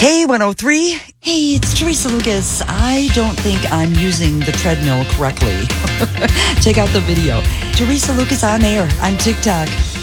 K103. Hey, it's Teresa Lucas. I don't think I'm using the treadmill correctly. Check out the video. Teresa Lucas on air on TikTok.